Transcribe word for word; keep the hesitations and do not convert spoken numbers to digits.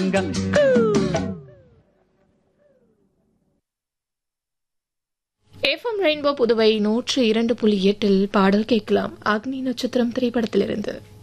FM rainbow Puduvai நூற்று இரண்டு புள்ளி எட்டில் பாடல் கேட்கலாம். அக்னி நட்சத்திரம் திரைப்படத்திலிருந்து.